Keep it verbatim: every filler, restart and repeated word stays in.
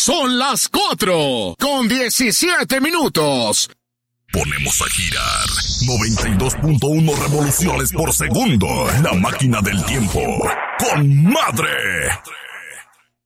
Son las cuatro con diecisiete minutos. Ponemos a girar noventa y dos punto uno revoluciones por segundo. La máquina del tiempo. ¡Con madre!